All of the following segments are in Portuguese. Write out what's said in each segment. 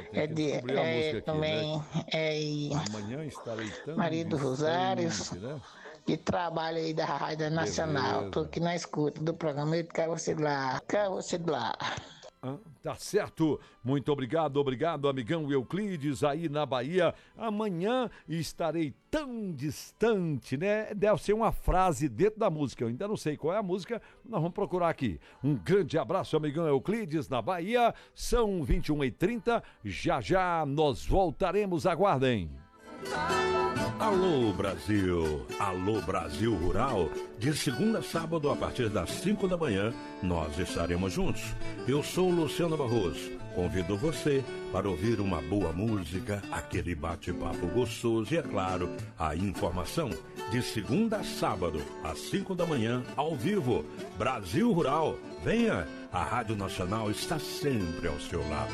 Tem que descobrir a música aqui, também né? Amanhã estarei tão Maria do Rosário, distante, né? de trabalho aí da Rádio Nacional. Tô aqui na escuta do programa e quero você de lá. Quero você de lá. Tá certo, muito obrigado, amigão Euclides, aí na Bahia. Amanhã estarei tão distante, né? Deve ser uma frase dentro da música, eu ainda não sei qual é a música, nós vamos procurar aqui. Um grande abraço, amigão Euclides, na Bahia. São 21h30, já nós voltaremos, aguardem. Alô Brasil, alô Brasil Rural, de segunda a sábado a partir das 5 da manhã, nós estaremos juntos. Eu sou Luciano Barroso, convido você para ouvir uma boa música, aquele bate-papo gostoso e, é claro, a informação. De segunda a sábado, às 5 da manhã, ao vivo, Brasil Rural. Venha, a Rádio Nacional está sempre ao seu lado.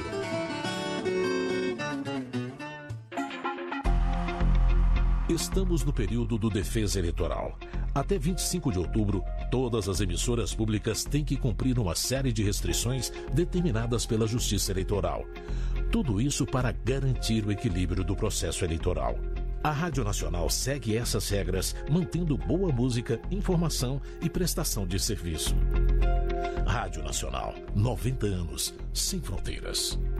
Estamos no período do Defesa Eleitoral. Até 25 de outubro, todas as emissoras públicas têm que cumprir uma série de restrições determinadas pela Justiça Eleitoral. Tudo isso para garantir o equilíbrio do processo eleitoral. A Rádio Nacional segue essas regras, mantendo boa música, informação e prestação de serviço. Rádio Nacional, 90 anos, sem fronteiras.